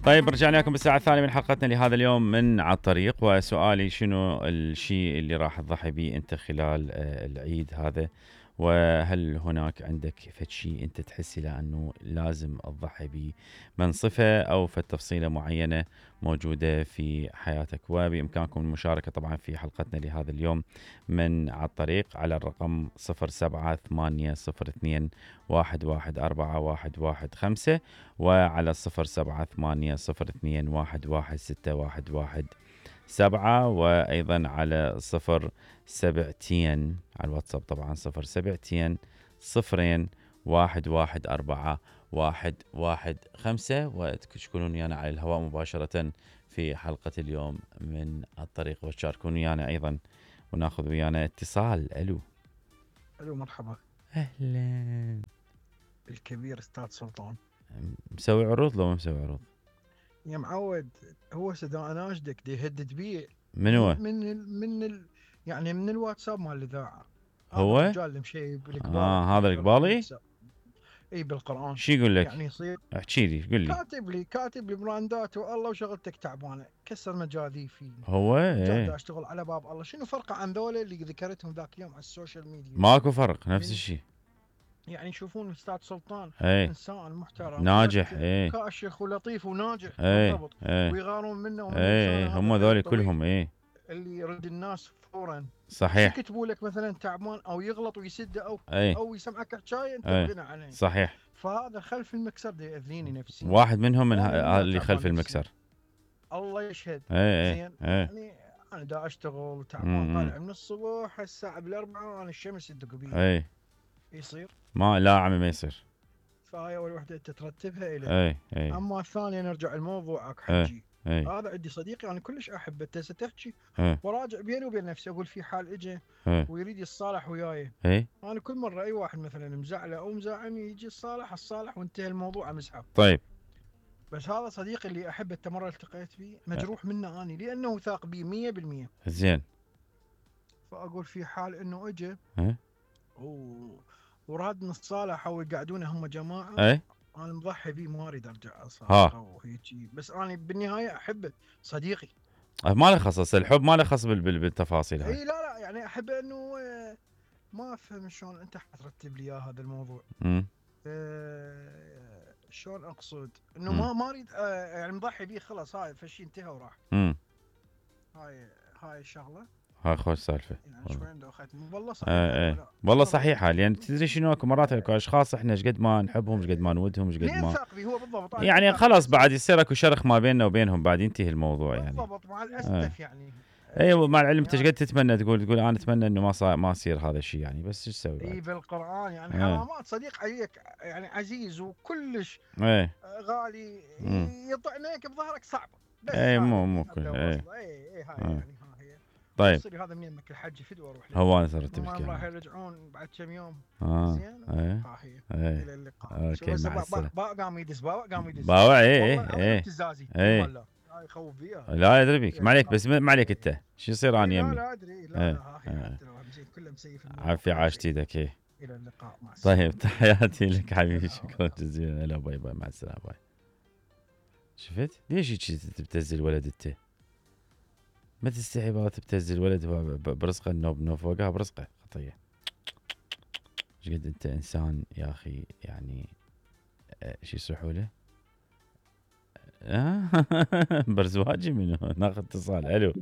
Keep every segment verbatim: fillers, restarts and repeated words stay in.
طيب رجعنا لكم بالساعة الثانية من حلقتنا لهذا اليوم من على الطريق، وسؤالي شنو الشيء اللي راح تضحي به أنت خلال آه، العيد هذا، وهل هناك عندك فد شيء أنت تحسي لأنه لازم تضحي به من صفة أو فد تفصيلة معينة موجودة في حياتك؟ وبإمكانكم المشاركة طبعا في حلقتنا لهذا اليوم من على الطريق على الرقم صفر سبعة ثمانية صفر اثنين واحد واحد أربعة واحد واحد خمسة، وعلى صفر سبعة ثمانية صفر اثنين واحد واحد ستة واحد واحد سبعة، وأيضا على صفر سبعتين على الواتساب طبعا صفر سبعتين صفرين واحد واحد أربعة واحد واحد خمسة، وتشكرون ويانا على الهواء مباشرة في حلقة اليوم من الطريق، وتشاركون ويانا أيضا وناخذ ويانا اتصال. ألو الو مرحبا. أهلا. الكبير استاذ سلطان مسوي عروض لو ما مسوي عروض؟ يا معود، هو سدا اناشدك دي يهدد بي من هو؟ من ال من ال يعني من الواتساب مال الاذاعه. هو؟ هذا الرجال المشي بالقبال. اه هذا القبالي؟ اي بالقران. شو يقول لك؟ يعني يصير احكي لي، قل لي. كاتب لي كاتب لي براندات والله وشغلتك تعبانه، كسر مجاذيفي. هو جاي ايه؟ اشتغل على باب الله. شنو فرقه عن ذولا اللي ذكرتهم ذاك اليوم على السوشيال ميديا؟ ماكو فرق، نفس الشيء. يعني يشوفون الاستاذ سلطان ايه انسان محترم ناجح، ايه كاشخ ولطيف وناجح ايه بالضبط، ايه ويغارون منه ومن ايه هم ذولي كلهم ايه اللي يرد الناس فورا. صحيح. يكتبوا لك مثلا تعبان او يغلط ويسد او ايه او يسمعك حكايه انت ايه تغنى عليه. صحيح. فهذا خلف المكسر ده ياذيني نفسي. واحد منهم من ه- اللي خلف المكسر. الله يشهد. ايه زين ايه يعني انا دا اشتغل تعبان، امم. طالع من الصبح الساعه بالاربعه انا الشمس تدق بي. ايه يصير ما لا عمي ما يصير. فهاي اول وحده انت ترتبها الى. ايه ايه اما الثانيه نرجع لموضوعك ايه حجي. ايه هذا عندي صديقي انا كلش احبه، انت ستحكي ايه وراجع بيني وبين نفسي اقول في حال اجى ايه ويريد يتصالح وياي. ايه انا كل مره اي واحد مثلا مزعله او مزاعني يجي الصالح الصالح وانتهى الموضوع امسحه. طيب. بس هذا صديقي اللي احبه انت مره التقيت فيه مجروح منه اني لانه ثاق بي مية بالمية. زين. فاقول في حال انه اجى ايه و... وراد نتصالح او يقعدونه هم جماعه، ايه انا مضحي بيه ما اريد ارجع ها. اصالحه وهيجي، بس انا بالنهايه احبه صديقي. ما له خص الحب، ما له خص بال- بال- بالتفاصيل هاي. اي لا لا يعني احب انه آه، ما افهم شلون انت حترتب لي اياه هذا الموضوع. امم. آه، شلون اقصد انه مم. ما ما اريد آه، يعني مضحي بيه خلاص، هاي فشي انتهى وراح. امم. هاي هاي الشغله هاي خوش سالفه. يعني شوي عنده اخذت والله صحيح. ايه ايه والله صحيحه، لان تدري شنو اكو مرات اكو اشخاص احنا ايش قد ما نحبهم ايش قد ما نودهم ايش قد مين ما ثاق بيه هو بالضبط. أنا يعني ثاق خلاص بيه. بعد يصير اكو شرخ ما بيننا وبينهم، بعد ينتهي الموضوع يعني. بالضبط مع الاسف يعني. ايوه مع العلم انت يعني ايش قد تتمنى تقول تقول انا اتمنى انه ما صار ما يصير هذا الشيء يعني، بس ايش تسوي اي بعد؟ بالقران يعني ايه حرامات صديق عليك يعني عزيز وكلش ايه غالي مم. يطعنيك بظهرك صعب. بس ايه هذا مو اللي مو أبدأ كل ايه أوصله. اي اي هاي اه. يعني ها هي. طيب وصلي هذا منين مكة الحج فدوى اروح له. هو انا صرت هم راح بالكلام. يرجعون بعد كم يوم. اه زين ايه ها هي. ايه الى اللقاء. اوكي شو مع با السلامه. با قام يدز باوع قام يدز. باوع ايه والله ايه العظيم ايه ابتزازي. ايه والله هاي يخوف بيها. لا ادري بك الى ما عليك، اللقاء. بس ما عليك انت شو يصير إي انا لا يمي. لا ادري لا ايه لا ها هي ايه حتى لو مزيد كله مسيف الموضوع. عافية كل عاشت شيء. ايدك ايه. الى اللقاء مع السلامه. طيب تحياتي لك حبيبي، سلام. شكرا جزيلا. لا باي باي مع السلامه باي. شفت ليش هيك تبتز الولد انت؟ ما تستحي بقى تبتز الولد هو ب- برزقه النوب نوب فوقها برزقه خطيه. ايش قد انت انسان يا اخي يعني. آه، شو يصيحوا له؟ آه برزواجي منو؟ ناخذ اتصال. الو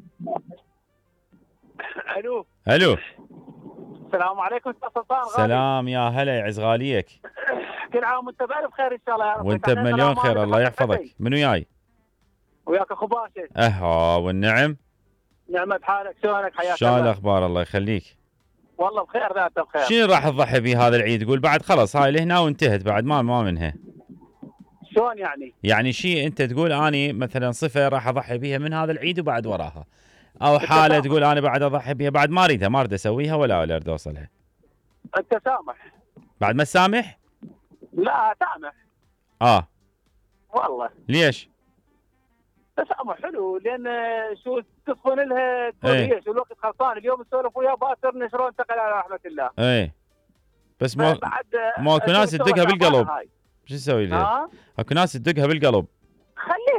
الو الو السلام عليكم استاذ سلطان غالي. سلام يا هلا يعز غاليك. كل عام وانت بالف خير ان شاء الله يا رب. وانت بمليون خير الله يحفظك. منو جاي؟ وياك اخو باشا. اها والنعم. نعمة بحالك شلونك حياك شلون الله. الاخبار الله يخليك؟ والله بخير ذاته بخير. شنو راح تضحي به هذا العيد؟ تقول بعد خلاص هاي لهنا وانتهت بعد ما ما منها. شلون يعني؟ يعني شيء انت تقول اني مثلا صفه راح اضحي بها من هذا العيد وبعد وراها، او حاله التسامح. تقول انا بعد اضحي بها بعد ما اريدها ما اريد اسويها ولا ولا اريد اوصلها. التسامح. بعد ما تسامح؟ لا سامح اه والله. ليش؟ تسامح حلو لان شو تصفن لها تقول ايه. ليش الوقت خلصان اليوم نسولف وياه باكر نشرون انتقل على رحمه الله. ايه بس ما بعد ما اكو ناس تدقها بالقلب. هاي. شو تسوي لها؟ ها اكو ناس تدقها بالقلب. خلي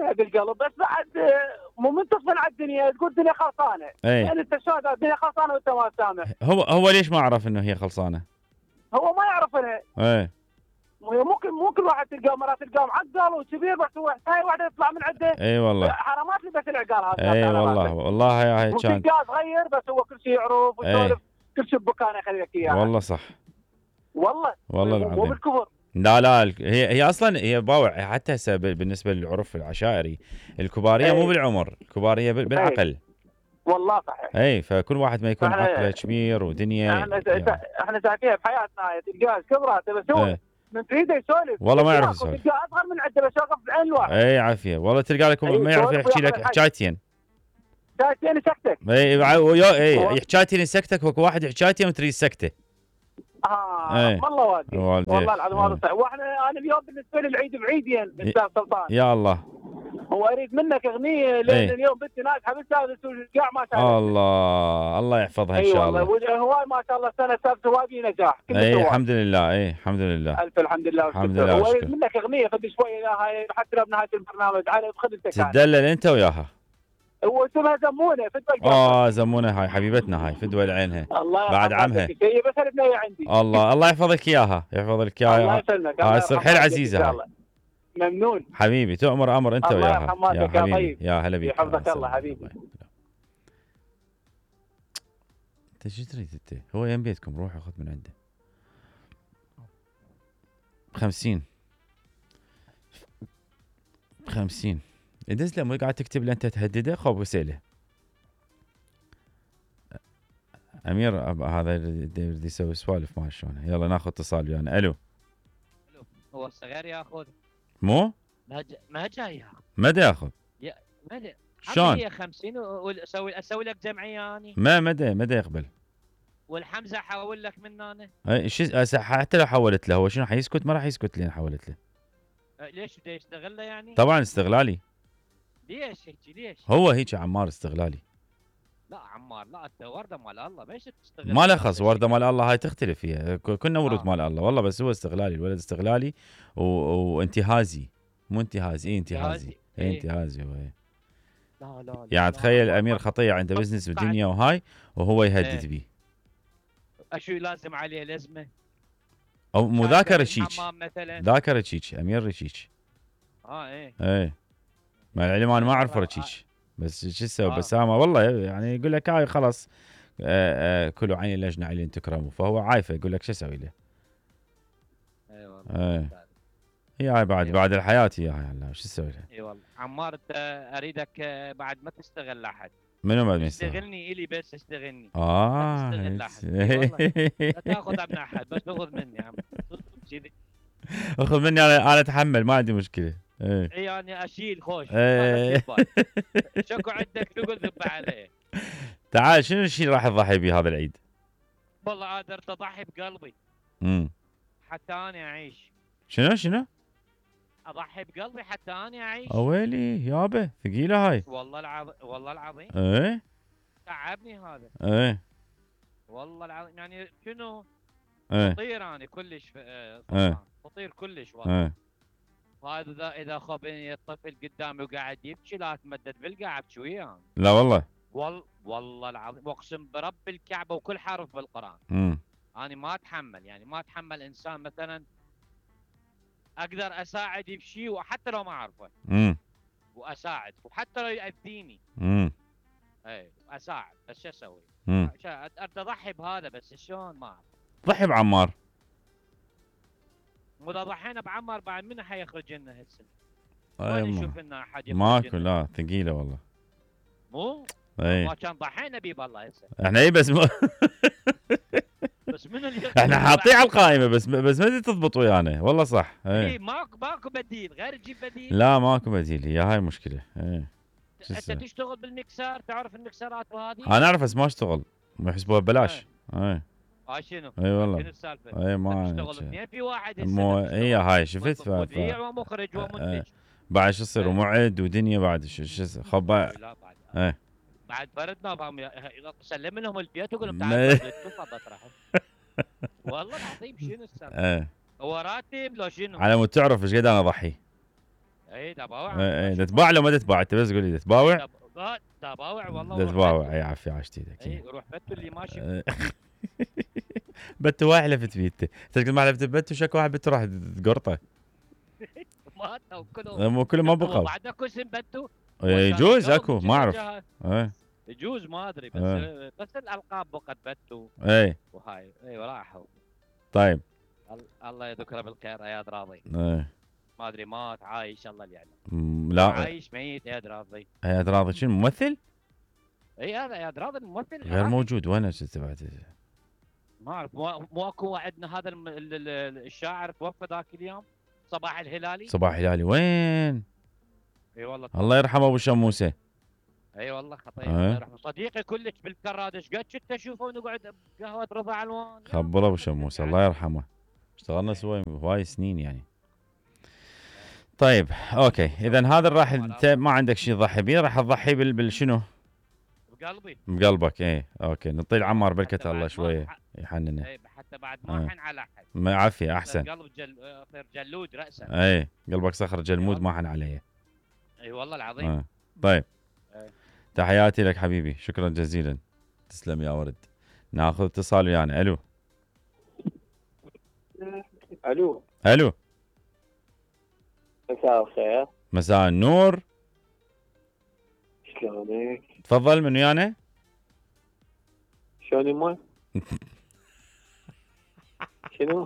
يهدي القلب، بس بعد مو منتصفن على الدنيا تقول الدنيا خلصانه. اي يعني انت شلون الدنيا خلصانه وانت ما سامع؟ هو هو ليش ما عرف انه هي خلصانه؟ هو ما يعرف انها اي ممكن مو كل واحد تلقاه مرات تلقاه معقل وكبير، بس هو هاي واحده يطلع من عنده اي والله حرامات لبس العقال هذا. اي والله والله يا هي ممكن كان تلقاه صغير بس هو كل شيء يعرف ويسولف، كل شيء بكانه يخلي لك اياه. والله صح والله والله مو العظيم. بالكفر. لا لا ال- هي هي اصلا هي باوع حتى هسه ب- بالنسبه للعرف العشائري الكباريه مو أي. بالعمر، الكباريه بال- بالعقل. والله صحيح. اي فكل واحد ما يكون فإحنا- عقله كبير ودنيا احنا يعني. احنا شايفينها بحياتنا هاي تلقاه كبرات بس هو اي من بعيد يسولف والله ما يعرف يسولف. تلقاه اصغر من عنده بس يوقف بعين الواحد. اي عافيه والله تلقى لك أي ما يعرف يسولف يحكي وياخذ لك الحق. حكايتين. ساعتين يسكتك. اي وع- ويا- اي هو- حكايتين سكتك وكو واحد حكايتين وتريد سكته. اه أي. والله واقف. والديك. والله العظيم هذا أي. صحيح. واحنا انا اليوم بالنسبه لي العيد بعيدين استاذ سلطان. يا الله واريد منك اغنيه لان أي. اليوم بنتي ناجحه بالسادس والقاع ما شاء الله. الله الله يحفظها ان اي شاء والله الله. هواي ما شاء الله السنه السادسه واقي نجاح. كل اي الهواي. الحمد لله اي الحمد لله. الف الحمد لله والشكر. الحمد لله والشكر. واريد منك اغنيه خذ شويه هاي حتى لو بنهايه البرنامج على بخدمتك. تدلل انت وياها. هو اسمها زمونه فدوى القلب. اه زمونه هاي حبيبتنا هاي فدوى لعينها. الله بعد عمها. هي بس البنيه عندي. الله الله يحفظك اياها يحفظ لك الله اياها. يسلمك. اه الله تصير يرحم حيل والديك عزيزه إن شاء هاي. الله. ممنون حبيبي تؤمر امر انت الله وياها. يرحم والديك يا يا حبيبي طيب. يا هلا بيك. يحفظك يا الله سلام. حبيبي. انت شو تريد انت؟ هو يم بيتكم روح خذ من عنده. خمسين خمسين يدز له مو قاعد تكتب له انت تهدده خب وسيله. امير أب- هذا يريد يسوي سوالف ما شلونه. يلا ناخذ اتصال ويانا. الو الو هو الصغير ياخذ مو ما ج... ما جاي ياخذ مدى ياخذ ما ادري. شلون؟ هي خمسين واسوي اسوي لك جمعيه اني ما مدى مدى يقبل. والحمزه احول لك من انا. اي شو هسه حتى لو حولت له هو شنو حيسكت؟ ما راح يسكت لين حولت له. أه، ليش بده يستغله يعني؟ طبعا استغلالي. ليش هيك ليش؟ هو هيك عمار استغلالي. لا عمار لا انت ورده مال الله ليش تستغل؟ ما له خص ورده مال الله هاي تختلف فيها. ك- كنا ورود آه. مال الله والله بس هو استغلالي. الولد استغلالي و... وانتهازي. مو انتهازي اي انتهازي. انتهازي. اي إيه. انتهازي هو إيه. لا لا لا يعني لا، تخيل ما- امير ما- خطيه عنده بزنس بعد- ودنيا وهاي وهو يهدد إيه. بيه. اشو لازم عليه لازمه؟ او مو كان ذاك في رشيج. الحمام مثلا. ذاك رشيج امير رشيج. اه ايه ايه مع العلم انا ما اعرف آه. رشيج بس شو تسوي آه. بسامه والله يعني يقول لك هاي خلاص آه، آه، كلوا عين لجنه علين تكرموا فهو عايفه يقول لك شو اسوي له. اي والله. ايه هي هاي بعد أيوة. بعد الحياه هي هاي هلا شو اسوي له. اي والله عمار انت اريدك آه، بعد ما تستغل احد. منو بعد ما يستاهل؟ اشتغلني الي بس اشتغلني. اه تستغل أحد. إي والله. لا تاخذ ابن احد بس تاخذ مني يا عم. كذي. اخذ مني انا انا اتحمل ما عندي مشكله. ايه اي انا اشيل خوش. إيه. شكو عندك تقول ذب عليه. تعال شنو الشيء اللي راح تضحي به هذا العيد؟ والله قادر اضحي بقلبي امم حتى انا اعيش. شنو شنو؟ اضحي بقلبي حتى انا اعيش. اويلي يابا ثقيله هاي. والله العظيم والله العظيم ايه تعبني هذا. ايه والله العظيم يعني شنو ايه فطير انا كلش ف- آه، إيه. طبعاً. فطير كلش والله. ايه وهذا اذا اذا خبني الطفل قدامي وقاعد يبكي لا تمدد بالقاع ابكي وياه. لا والله. وال والله العظيم واقسم برب الكعبه وكل حرف بالقران. امم انا ما اتحمل يعني ما اتحمل انسان مثلا اقدر اساعد بشيء وحتى لو ما اعرفه امم واساعد وحتى لو ياذيني. امم اي اساعد بس شو اسوي؟ امم شا- أد- اضحي بهذا بس شلون ما اعرف. ضحي بعمار. مو اذا ضحينا بعمر بعد من حيخرج لنا هالسنه؟ أي وين ما- نشوف لنا احد يخرج ماكو لنا؟ لا ثقيله والله. مو اي ما كان ضحينا بيه بالله هسه. احنا اي بس م... بس من اللي احنا حاطين على القائمه بس بس ما تدري تضبط ويانا والله صح. اي اي ماكو ماكو بديل غير تجيب بديل. لا ماكو بديل هي هاي المشكله. اي شو انت تسوي؟ تشتغل بالمكسر تعرف المكسرات وهذه؟ انا اعرف بس ما اشتغل ما يحسبوها ببلاش. اي هاي شنو؟ اي والله. شنو السالفه؟ اي ما تشتغل اثنين في واحد هسه مو تشتغل هي هاي شفت ف... مذيع ف... ومخرج آه، ومنتج. بعد شو يصير إيه. ومعد ودنيا بعد شو شو خبا. لا بعد ايه بعد بردنا بهم سلم لهم البيت وقول لهم ما- تعالوا بردتكم فضت رحم. والله العظيم شنو السالفه؟ ايه هو راتب لو شنو؟ على مود تعرف ايش قد انا اضحي. اي دباوع اي اي تتباع لو ما تتباع انت بس قول لي تتباوع دباوع والله تتباوع اي عافيه عاشت ايدك. اي روح بتو اللي ماشي آه. بتو ما حلفت فيه انت تقول ما حلفت بتو شكو واحد بتو راح تقرطه ماتوا كلهم مو كلهم ما هو بقوا بعد اكو اسم بتو يجوز اكو ما اعرف. اي يجوز ما ادري بس آه. بس الالقاب بقت بتو اي وهاي اي راحوا. طيب ال- الله يذكره بالخير اياد راضي اي ما ادري مات عايش الله اللي يعلم. م- لا عايش ميت اياد راضي. اياد راضي شنو ممثل؟ اي هذا اياد راضي الممثل غير العراقي. موجود وين تبعت؟ ما اعرف مو مو اكو عندنا هذا الم- ال- ال- الشاعر توفى ذاك اليوم صباح الهلالي. صباح هلالي وين؟ اي والله الله يرحمه ابو شموسه. اي والله خطير أه. الله يرحمه صديقي كلش بالكراد ايش قد كنت اشوفه ونقعد بقهوه رضا علوان. خبر ابو شموسه الله يرحمه اشتغلنا سوا هواي سنين يعني. طيب اوكي اذا هذا راح انت ما عندك شيء تضحي به راح تضحي بال بالشنو؟ بقلبي بقلبك ايه اوكي نطيل عمار حتى بركة بعد الله ما شويه ح- يحننه. اي حتى بعد ما أه. حن على احد. ما عافيه احسن. قلب جل صير جلود راسا. ايه قلبك صخر جلمود ما حن عليه. اي والله العظيم. آه. طيب أه. تحياتي لك حبيبي شكرا جزيلا تسلم يا ورد. ناخذ اتصال ويانا. الو الو الو مساء الخير. مساء النور شلونك؟ تفضل من ويانا. شلون يمه؟ شنو؟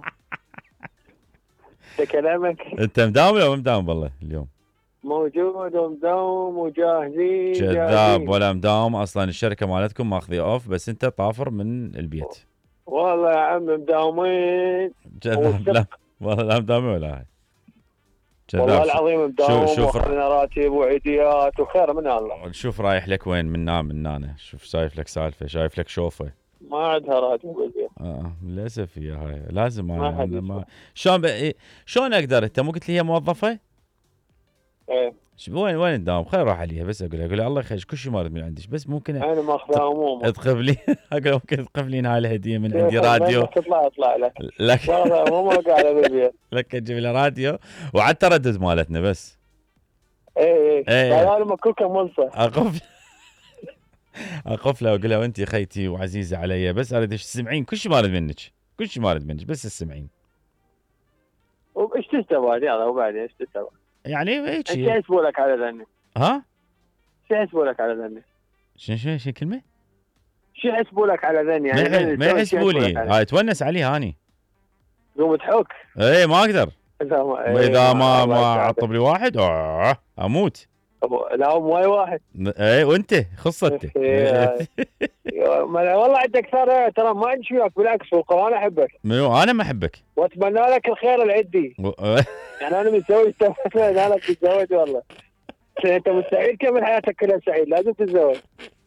انت كلامك انت مداوم ولا مو مداوم والله اليوم؟ موجود ومداوم وجاهزين. كذاب جاهزين. ولا مداوم اصلا الشركه مالتكم ماخذه اوف بس انت طافر من البيت. والله يا عم مداومين. كذاب لا والله لا مداوم ولا هاي. والله كذاب. العظيم مداوم شوف- شوف- واخذنا راتب وعيديات وخير من الله. شوف رايح لك وين من نام من هنا شوف شايف لك سالفه شايف لك شوفه. ما عندها راتب بالبيت. اه للاسف هي هاي لازم ما انا حد أنا ما يسمع. شلون ب... إيه، شلون اقدر انت مو قلت لي هي موظفه؟ ايه ش- وين وين تداوم؟ خليني اروح عليها بس اقول لها اقول لها الله يخليك كل شيء مارد من عندك بس ممكن انا ماخذها عموما. تقف لي اقول لها ممكن تقف لي هاي الهديه من عندي راديو تطلع اطلع لك. لك والله مو قاعده بالبيت. لك تجيب لي راديو وعلى التردد مالتنا بس ايه إيه. ايه قالوا ما كلكم منصه. اقف اقف لها واقول لها وانت خيتي وعزيزه علي بس اريد تسمعين كل شيء مارد منك كل شيء مارد منك بس تسمعين وايش تستوى يلا وبعدين ايش تستوى؟ يعني هيك انت يحسبوا لك على ذني؟ ها شو يحسبوا لك على ذني؟ شنو شنو شنو كلمه؟ شو يحسبوا لك على ذني؟ ما يعني يح- ما يحسبوا لي هاي تونس عليها اني قوم تحك. اي ما اقدر اذا ما اذا ما ما عطب عطب لي واحد أوه اموت. لا هم واي واحد. اي وانت خصتك إيه. ما- والله عندك ثار ترى ما عندي وياك بالعكس والقران احبك منو انا ما احبك واتمنى لك الخير العدي. و- يعني انا متزوج تو- انا متزوج والله. انت مستحيل كمل حياتك كلها سعيد لازم تتزوج.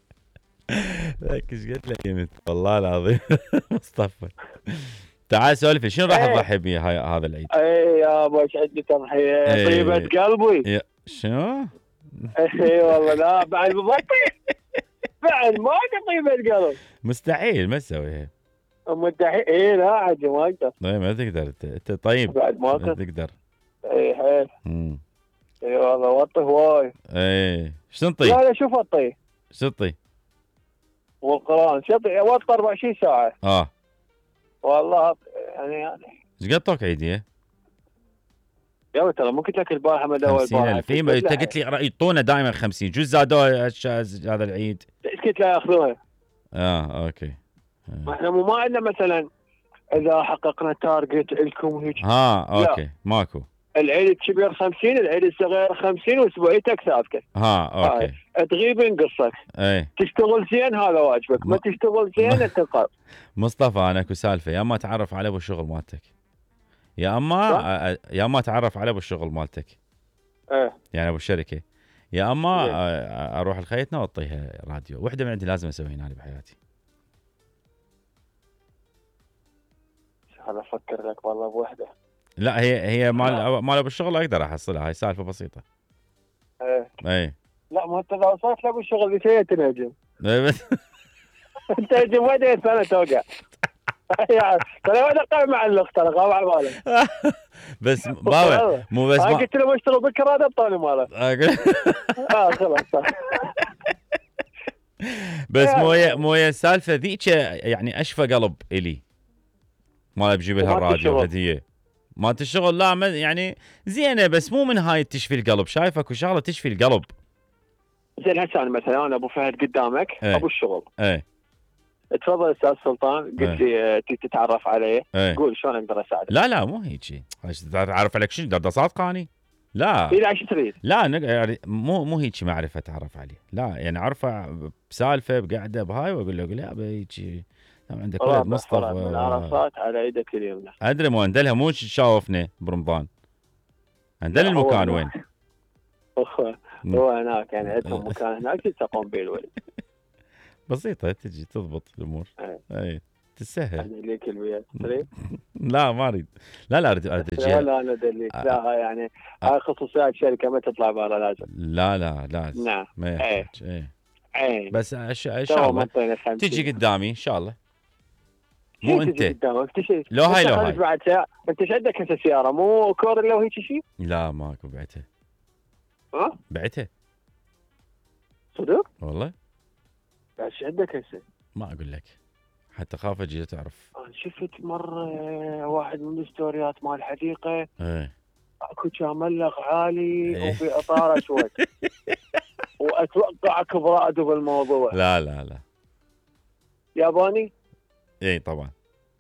لك ايش قلت لك انت والله العظيم مصطفى تعال سولف لي، شنو راح إيه. تضحي به هاي- هذا العيد؟ اي يابا ايش عندي تضحيه إيه. طيبه قلبي. يا- شنو؟ اي والله لا بعد ببطي بعد ما طيبه قلب. مستحيل ما تسويها. مدحي اي لا عاد ما اقدر طيب ما تقدر انت انت طيب بعد ما ما اقدر. تقدر. اي حيل امم اي والله وطي هواي. ايه شو تنطي؟ لا لا شوف وطي شو تنطي؟ والقران شطي وطي أربعة وعشرين ساعه اه والله يعني يعني ايش قد طوك عيديه؟ يا ترى مو قلت لك البارحه ما دور خمسين البارحه ألف إيه، انت قلت لي يعطونا دائما خمسين جزء زادوها هالش- هذا العيد. ايش قلت لا ياخذوها؟ اه اوكي ما احنا مو ما عندنا مثلا اذا حققنا تارجت لكم هيك. ها اوكي ماكو. العيد الكبير خمسين العيد الصغير خمسين واسبوعيتك ثابته. ها اوكي تغيب ينقصك. اي تشتغل زين هذا واجبك، ما تشتغل زين تنقص. مصطفى انا اكو سالفه يا اما اتعرف على ابو الشغل مالتك يا اما صح؟ يا اما اتعرف على ابو الشغل مالتك ايه يعني ابو الشركه يا اما زين. أ- اروح لخيتنا واعطيها راديو وحده من عندي لازم اسويها انا بحياتي. هذا افكر لك والله بوحده. لا هي هي مال مال ابو الشغل اقدر احصلها هاي سالفه بسيطه. ايه اي لا ما انت اذا وصلت لابو الشغل بشيء تنهجم. إي بس انت هجم وين سنه توقع. ترى واحد قايم مع الاخت ترى قايم على بالك. بس بابا مو بس انا ما قلت له اشتروا بكره هذا الطاني ماله. اه خلاص. بس مو هي مو هي السالفه ذيك يعني اشفى قلب الي ما بجيب لها ومالت الراديو الشغل. هديه مالت الشغل. لا ما يعني زينه بس مو من هاي تشفي القلب. شايف اكو شغله تشفي القلب. زين هسه انا مثلا انا ابو فهد قدامك ايه. ابو الشغل. ايه تفضل استاذ سلطان قلت ايه. لي آه، تي تتعرف عليه. ايه. قول شلون اقدر اساعدك. لا لا مو هيك شيء. تعرف عليك شنو دا صادقاني. لا الى ايش تريد؟ لا نق- يعني مو مو هيك معرفه اتعرف عليه. لا يعني ارفع بسالفه بقعده بهاي واقول له اقول له يابا هيك عندك ولد رابع فرع من مصطفى. عرفات على ايدك اليمنى. ادري مو عندلها مو شاوفنا برمضان. عندنا لا، هو المكان هناك. وين؟ هو هو هناك يعني عندهم مكان هناك يلتقون به الولد. بسيطه تجي تضبط الامور. ايه. اي تسهل. ادليك البيت تريد؟ لا ما اريد. لا لا اريد اريد لا أجي- لا انا ادليك. آه. لا هاي يعني هاي خصوصيات شركه ما تطلع برا لازم. لا لا لا نعم. ما ايه. يحتاج. ايه عين. بس أش- ان تو شاء ما الله انطينا خمسين. تجي قدامي ان شاء الله. مو شي تجي انت. قدامك تشي. لو هاي أنت لو خرج هاي. بعد سيارة. انت ايش عندك هسه سياره مو كورلا وهيك شيء؟ لا ماكو بعتها. ها؟ بعتها صدق؟ والله. ايش عندك هسه؟ ما اقول لك حتى خاف اجي تعرف. انا شفت مره واحد من الستوريات مال الحديقه ايه اكو كان ملق عالي إيه. وفي اطار اسود. واتوقع كبراء بالموضوع. لا لا لا. ياباني؟ اي طبعا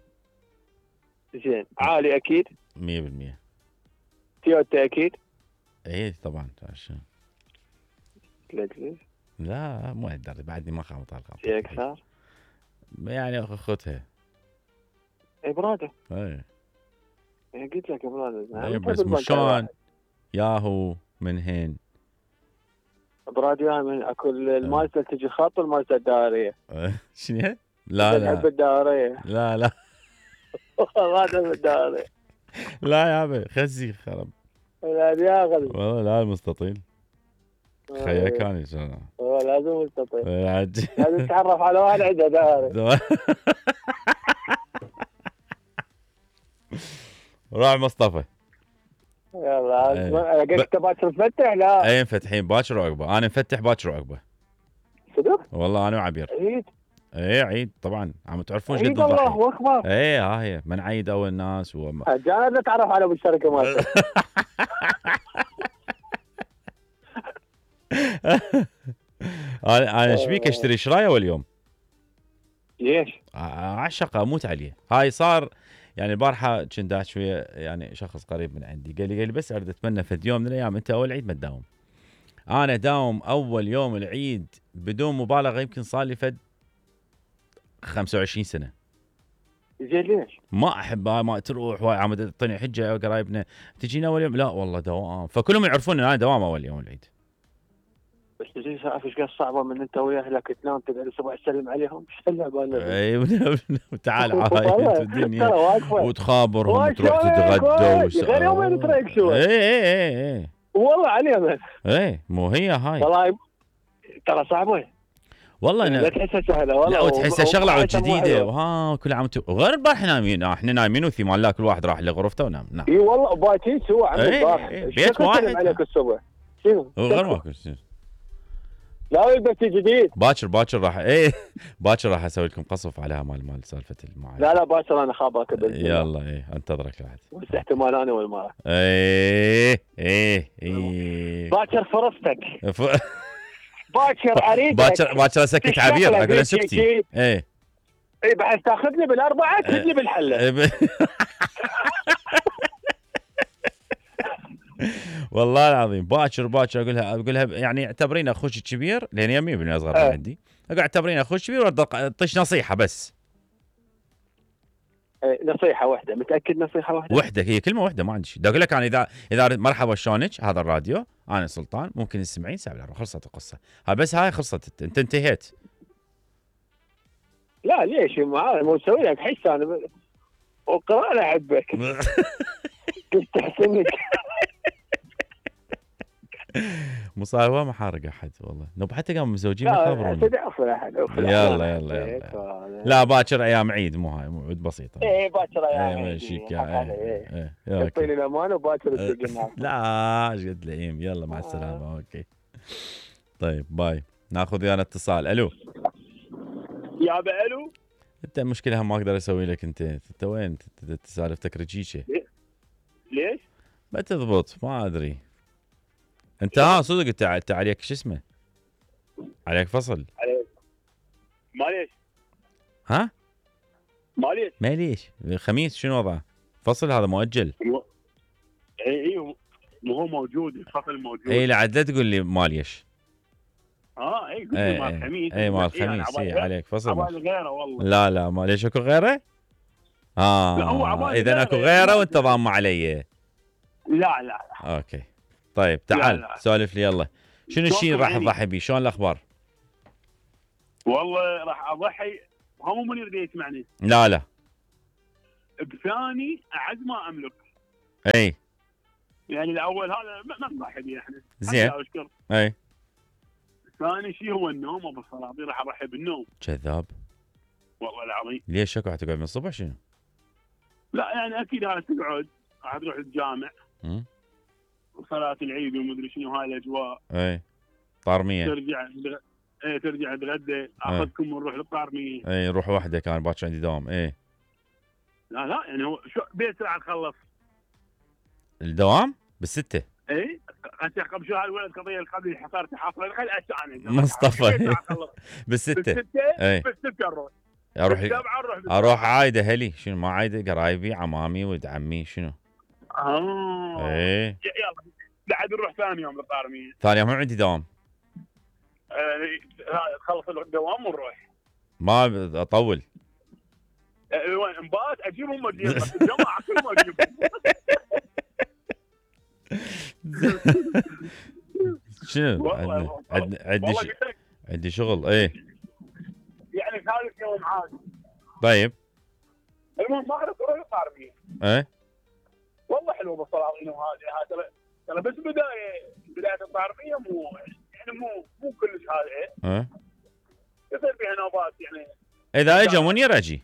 زين عالي اكيد. مية بالمية. تويوتا اكيد. اي طبعا. عشان قلت لي لا مو هالدرجه بعدني ما خاف طالع. في اكثر. يعني اخذها. اي براده. اي يعني قلت لك براده. اي بس مو شلون ياهو من هين. براده من اكو المازدا تجي خط والمازدا الدائريه. شنو هي؟ لا تحب لا الدائريه. لا لا ما تحب الدائريه. لا يا ابي خزي خرب لا يا غبي. والله. لا المستطيل خيا كان ان شاء الله. هو لازم مستطيل. عجيب. لازم تتعرف على واحد عنده دائري. راح مصطفى. يلا إيه. قلت انت باكر تفتح لا. اي مفتحين باكر وعقبه. انا مفتح باكر وعقبه. صدق؟ والله انا وعبير. عيد. اي عيد طبعا. عم تعرفون عيد جد الضحيه. الله اكبر. اي ها هي من عيد اول الناس وما. جانا نتعرف على ابو الشركه مالته. انا انا ايش بيك اشتري شرايه واليوم. ليش؟ اعشقه اموت عليه. هاي صار يعني البارحه كنت داش شويه يعني شخص قريب من عندي قال لي قال لي بس اريد اتمنى في يوم من الايام انت اول عيد ما تداوم. انا داوم اول يوم العيد بدون مبالغه يمكن صار لي فد خمسة وعشرين سنه. زين ليش؟ ما احب ما تروح واي عم تعطيني حجه قرايبنا تجينا اول يوم. لا والله دوام. فكلهم يعرفون ان انا دوام اول يوم العيد. بس تجي تعرف ايش قد صعبه من انت ويا اهلك تنام تقعد اسبوع تسلم عليهم. ايش اللعبه؟ اي تعال عايد ترى الدنيا واقفه. وتخابرهم وتروح وشوي تتغدى كويس. غير يومين تريق شوي. اي اي اي اي والله عليها من. اي مو هي هاي. والله ترى صعبه. والله لا انا تحسها سهله والله. لا وتحسها شغله عود وحياتها مو جديده حلوة. وها كل عام وانتم غير البارحه نايمين. آه احنا نايمين وثمان لا كل واحد راح لغرفته ونام. نعم اي والله باكين سوا عم إيه، البارحه. إيه، إيش بيت شكو واحد. سلم عليك الصبح. شنو؟ غير شكو؟ ماكو. لا البيت جديد. باكر باكر راح ايه باكر راح اسوي لكم قصف عليها مال مال سالفه المعايير. لا لا باكر انا خابرك باذن الله. يلا ايه انتظرك بعد. بس احتمال انا والمراه. ايه ايه ايه باكر فرصتك. ف- باكر اريدك. باكر باكر اسكت تشتغل عبير اقول له بيك سكتي. شي. ايه اي بعد تاخذني بالاربعه تجي بالحله. إيه ب- والله العظيم باكر باكر اقولها اقولها يعني اعتبريني اخوك الكبير لان يمي ابني اصغر من أه. عندي. اقول اعتبريني اخوك الكبير واعطيش نصيحه بس. إيه، نصيحه واحده. متاكد نصيحه واحده؟ وحده هي كلمه واحده ما عندي شيء. اقول لك انا اذا اذا مرحبا شلونك هذا الراديو انا سلطان ممكن تسمعين ساعه بالاربعه خلصت القصه. ها بس هاي خلصت انت انتهيت. لا ليش معاي مو مسوي لك حس انا ب... وقراءه احبك. تستحسنك. مصاحبه ما حارق احد والله، نوب حتى قام مزوجين ما لا يخبرون. تدعفل احد. يلا يلا يلا. لا باكر ايام عيد، مو هاي موعد بسيطه. ايه باكر ايام ايه عيد. ماشيك حق يا هذا، ايه. ايه ايه يعطيني اوكي. الامان وباكر السجن. لا ايش قد لئيم. يلا مع السلامه. اوكي طيب باي. ناخذ ويانا اتصال. الو يا بالو. انت المشكله هم ما اقدر اسوي لك. انت انت وين انت سالفتك رجيشه؟ ليش؟ ما تضبط ما ادري. انت ها صدق انت انت عليك شو اسمه؟ عليك فصل. عليك معليش ها؟ معليش. ما ليش؟ الخميس شنو وضعه؟ فصل هذا مؤجل. اي اي مو هو موجود، الفصل موجود. اي لا عاد لا تقول لي ماليش. اه اي قلت اي مال الخميس. اي مال الخميس. اي عليك فصل. عبالي غيره والله. لا لا ما ليش اكو غيره؟ اه لا، هو عبالي اذا غيره اكو يعني. غيره وانت ضام علي. لا لا لا. اوكي طيب تعال لا. سولف لي يلا. شنو الشيء شلونكم راح يعني؟ تضحي بيه؟ شلون الاخبار؟ والله راح اضحي. هم منير دي يسمعني. لا لا بثاني اعز ما املك. اي يعني الاول هذا ما ما نضحي به احنا. زين. حتى أشكر. اي ثاني شيء هو النوم. ابو الصلاطي راح اضحي بالنوم. كذاب. والله العظيم. ليش شكو حتقعد من الصبح شنو؟ لا يعني اكيد هذا تقعد راح تروح الجامع امم وصلاه العيد ومدري شنو هاي الاجواء. اي طارميه. ترجع ايه ترجع تغدى اخذكم ونروح للطارميه. اي روح وحدك انا باكر عندي دوام. اي لا لا يعني هو شو بيت راح نخلص الدوام بالستة. اي انت قبل شو هالولد قضيه قبل حصرت حاصله خل انا مصطفى بالستة. بالستة اي بالستة نروح. اروح بالسبعة نروح بالسبعة. اروح عايده هلي شنو ما عايده قرايبي عمامي ولد عمي شنو. اه اي يلا بعد نروح ثاني يوم للطارميه. ثاني يوم عندي دوام. آه، خلص الدوام ونروح. ما اطول. آه، وين انبات اجيبهم واجيبهم الجماعه كلهم اجيبهم. شنو والله عندنا والله. عندنا عندي والله ش... قلت لك عندي شغل. ايه يعني ثالث يوم عادي. طيب المهم ما اخذ نروح للطارميه. ايه والله حلوه بالصلاطين وهذه هذا ترى ترى بس بدايه بدايه الطارميه مو يعني مو مو كلش هذا ايه يصير فيها نوبات يعني. اذا اجى منير اجي.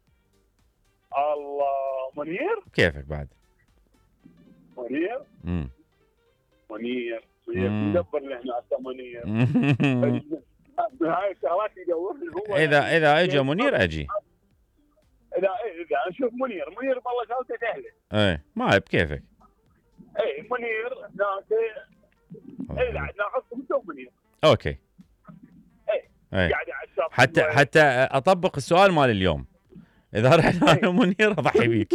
الله منير. كيفك بعد؟ منير امم منير منير مم. مدبر اللي هنا هسه منير. هاي الشغلات يدورني هو. اذا اذا اجى منير اجي. اذا اذا اشوف منير منير والله شغلته سهله. ايه ما بكيفك. اي منير ناسه. اي لا ناخذكم انتم منير. اوكي اي ايه قاعد على الشاطئ. حتى حتى اطبق السؤال مال اليوم. اذا رحنا انا ومنير اضحي بيك.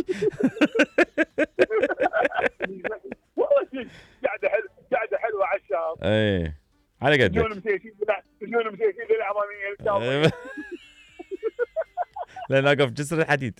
والله شيء قاعده حلوه قاعده حلوه على الشاطئ. ايه على قدك. شلون مسيسين شلون مسيسين للعظميه. لا نقف جسر الحديد.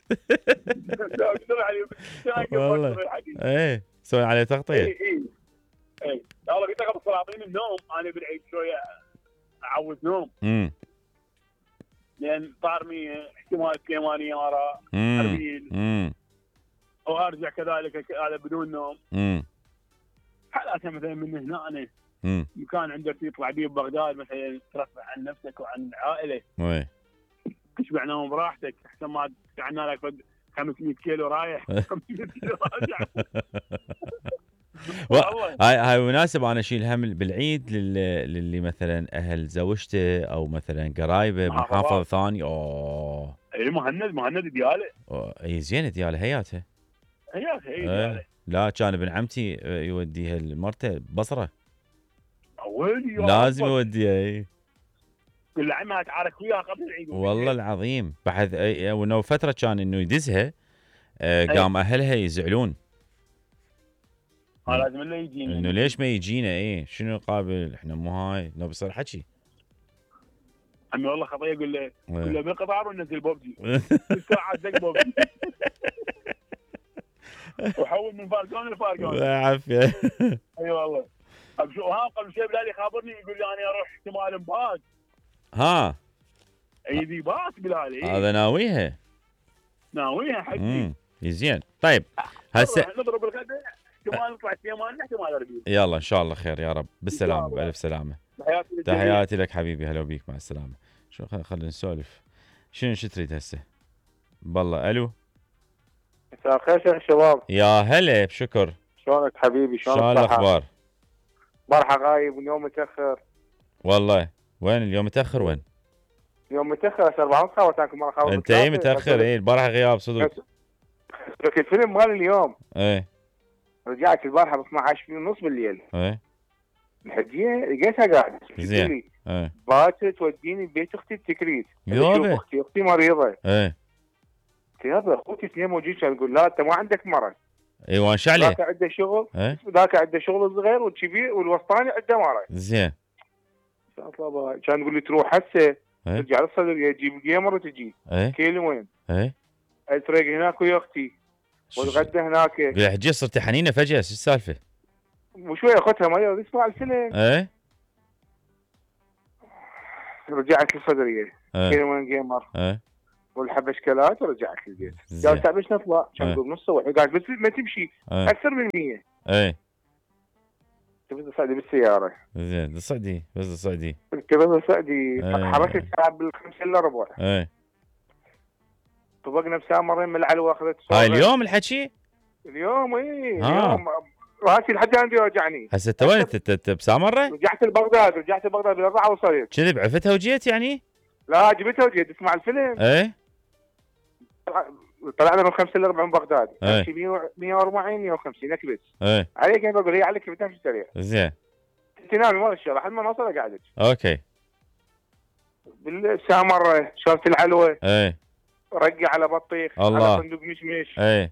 والله ايه سوي عليه تغطيه. اي اي اي والله قلت لك ابو السلاطين النوم انا بالعيد شويه اعوز نوم. امم لان طارميه احتمال سليمانيه وراء امم اربيل امم وارجع كذلك هذا بدون نوم. امم حالاتها مثلا من هنا أنا امم مكان عندك تطلع بيه ببغداد مثلا ترفع عن نفسك وعن العائله. وي تشبع نوم براحتك احسن ما تعنى لك خمسمية كيلو رايح خمسمية كيلو راجع. هاي هاي مناسبة انا اشيل هم بالعيد للي, للي مثلا اهل زوجته او مثلا قرايبه بمحافظه ثانيه. اوه اي مهند مهند دياله. اي زينه دياله هياتها. هياتها اي ايه دياله. لا كان ابن عمتي يوديها لمرته بصره. ويلي لازم يوديها. اي كل عمها تعارك وياها قبل العيد. والله العظيم بحث انه فتره كان انه يدزها. آه قام اهلها يزعلون. ها لازم انه يجينا. انه ليش ما يجينا؟ ايه شنو قابل احنا مو هاي لو بيصير حكي. عمي والله خطيه يقول له يقول له بالقطار ونزل بوبجي. ساعه زق بوبجي. وحول من فارقون لفارقون. عافيه. اي والله. شو ها قبل شيء بلالي خابرني يقول لي انا اروح احتمال مباط. ها اي ذي باط بلالي. هذا ناويها. ناويها حقي. امم زين طيب هسه نضرب الغداء احتمال نطلع سليمان احتمال اربيل. يلا ان شاء الله خير يا رب، بالسلامه بالف سلامه. تحياتي للجميع. تحياتي لك حبيبي، هلا بيك، مع السلامه. شو خل- خلينا نسولف. شنو شو تريد هسه؟ بالله الو. مساء الخير شيخ الشباب، يا هلا بشكر. شلونك حبيبي؟ شلون شلون الصحة؟ الاخبار؟ مرحى غايب واليوم متأخر. والله وين اليوم متاخر وين؟ اليوم متأخر هسه أربعة ونص خاوتك مرة خاوت انت اي متاخر، اي البارحه غياب صدق. لك الفيلم مال اليوم ايه رجعت البارحة ب اثنا عشر ونص بالليل، ايه الحجية لقيتها قاعدة زين. تقول لي ايه باكر توديني بيت اختي التكريت. يابا. أشوف اختي اختي مريضة. ايه قلت يابا اخوتي اثنين موجودين، كان تقول لا انت ما عندك مرض. اي وانش عليه. ذاك عنده شغل، ايه ذاك عنده شغل صغير والكبير والوسطاني عنده مرض. زين. كان يقول لي تروح هسه ايه ترجع للصدرية تجيب جيمر وتجي. ايه كيلو وين؟ ايه اتريق هناك ويا اختي والغدا هناك. يا حجي صرت حنينه فجاه، شو السالفه؟ وشوي اخذتها ما يرضى يسمع الفيلم. ايه رجعت للصدريه ايه كيلو وين جيمر ايه والحبه اشكالات ورجعت للبيت. زين. قال تعال ليش نطلع؟ كان إيه. يقول نص ساعه قاعد بس ما تمشي ايه اكثر من مية. ايه تبي تصعدي بالسياره. زين. الصعدي بس الصعدي. كذا صعدي إيه. حركت الساعه بالخمسة الا ربع. ايه طبقنا بسامرين من العلوه اخذت هاي صورة. اليوم الحكي؟ اليوم اي آه. اليوم راسي لحد الان يوجعني. هسه انت وين؟ انت- انت بسامره؟ رجعت لبغداد رجعت لبغداد بالاربعه وصلت. كذب عفتها وجيت يعني؟ لا جبتها وجيت اسمع الفيلم. ايه طلعنا من خمسة الا ربع من بغداد. إيه. امشي مية وأربعين مية وخمسين اكبس. ايه عليك انا بقول هي عليك بتمشي سريع. زين. تنامي ما الشغله لحد ما نوصل قاعدك. اوكي. بالسامره شربت العلوه ايه رقع على بطيخ الله. على صندوق مشمش. ايه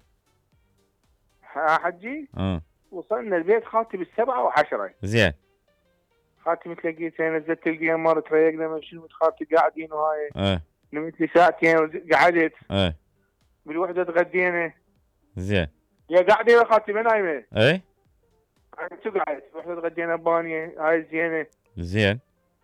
ها حجي اه وصلنا البيت خالتي بالسبعة وعشرة. زين. خالتي متلقيتين نزلت الجيمر تريقنا من شنو خالتي قاعدين وهاي ايه نمت لي ساعتين قعدت ايه بالوحده تغدينا. زين. يا قاعده يا خالتي ما نايمه. ايه شو قعدت وحده تغدينا بانيه هاي زينه. زين.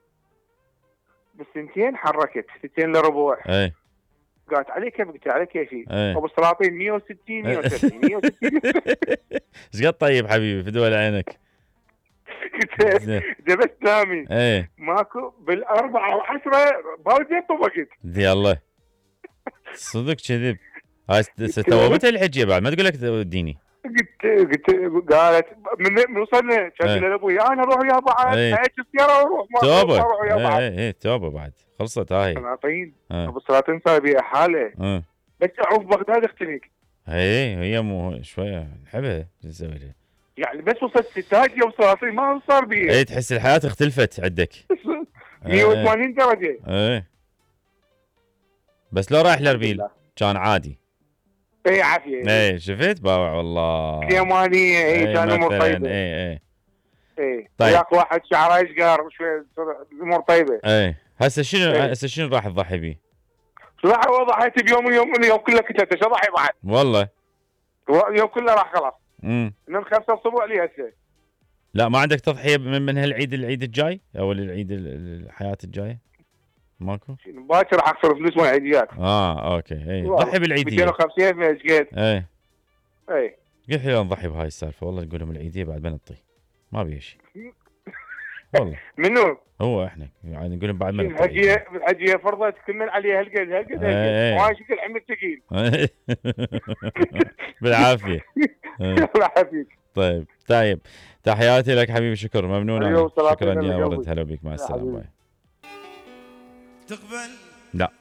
بالسنتين حركت ستين الا ربع. ايه قالت عليك كيف؟ قلت عليك كيفي. ايه ابو السلاطين مية وستين مية وسبعين مية وستين. ايش قد طيب حبيبي في دول عينك. قلت زين. بس نامي ايه ماكو بالاربعه وعشره باوزين طبقت. دي الله صدق كذب. هاي ستوبتها الحجيه بعد ما تقول لك وديني. قلت قلت قالت من من وصلنا كان إيه. يقول لابوي انا اروح ويا بعض إيه. هيك السياره واروح ما توبه. اروح ويا ايه بعض. ايه ايه توبه بعد خلصت هاي. سلاطين اه ابو السلاطين صار بيها حاله اه بس اعوف بغداد اختنق. هي هي مو شويه نحبها شو نسوي لها. يعني بس وصلت ستاج يوم سلاطين ما صار بيها. ايه تحس الحياه اختلفت عندك. مية وثمانين درجه. ايه بس لو رايح لاربيل كان عادي. اي عافيه. ايه شفت باوع والله. اليمانيه اي كان امور مثلاً، طيبه. ايه ايه ايه طيب. وياك واحد شعره يشقر شوي الامور طيبه. ايه هسه شنو إيه. هسه شنو راح تضحي بيه؟ صراحه وضحيت بيوم اليوم اليوم كله كتبت شو ضحي بعد. والله. اليوم كله راح خلاص. امم من خمسة الصبح لي هسه. لا ما عندك تضحيه من, من هالعيد العيد الجاي او العيد ال- ال- الحياه الجايه؟ ماكو؟ باكر راح اخسر فلوس مال عيديات. اه اوكي اي والله. ضحي بالعيديه. مئتين وخمسين في ايش قد؟ ايه اي قلت لي نضحي بهاي السالفه والله تقول لهم العيديه بعد بنطي ما بيها شيء. والله منو؟ هو احنا يعني نقول لهم بعد ما نطي. الحجيه الحجيه فرضت كل من عليها هالقد هالقد إيه. هالقد. وهاي شكل عمل ثقيل. بالعافيه. إيه. الله يعافيك. طيب طيب تحياتي لك حبيبي شكر ممنون أيوه، أنا. سلام شكرا عليكم. يا ولد هلا بيك مع السلامه حبيبي. باي. تقبل لا